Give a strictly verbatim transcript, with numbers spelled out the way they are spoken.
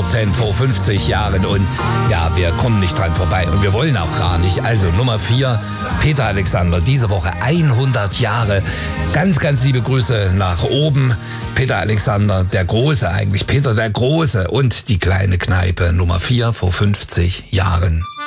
Ten vor fünfzig Jahren und ja, wir kommen nicht dran vorbei und wir wollen auch gar nicht. Also Nummer vier, Peter Alexander, diese Woche hundert Jahre. Ganz, ganz liebe Grüße nach oben. Peter Alexander, der Große eigentlich, Peter der Große und die kleine Kneipe, Nummer vier vor fünfzig Jahren.